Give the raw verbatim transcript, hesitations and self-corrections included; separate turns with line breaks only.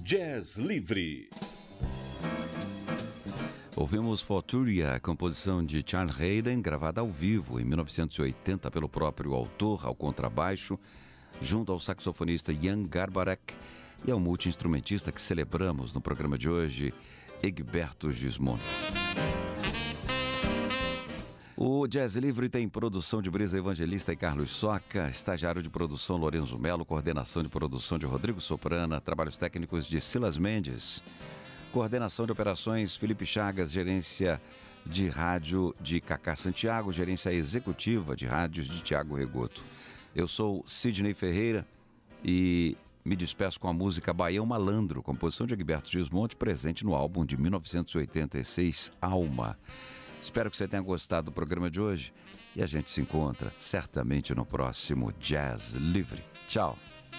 Jazz Livre.
Ouvimos Futuria, composição de Charles Haydn, gravada ao vivo em mil novecentos e oitenta pelo próprio autor, ao contrabaixo, junto ao saxofonista Jan Garbarek e ao multi-instrumentista que celebramos no programa de hoje, Egberto Gismonti. O Jazz Livre tem produção de Brisa Evangelista e Carlos Soca, estagiário de produção Lorenzo Melo, coordenação de produção de Rodrigo Soprana, trabalhos técnicos de Silas Mendes, coordenação de operações Felipe Chagas, gerência de rádio de Cacá Santiago, gerência executiva de rádios de Tiago Regoto. Eu sou Sidney Ferreira e me despeço com a música Baião Malandro, composição de Egberto Gismonti, presente no álbum de mil novecentos e oitenta e seis, Alma. Espero que você tenha gostado do programa de hoje e a gente se encontra certamente no próximo Jazz Livre. Tchau!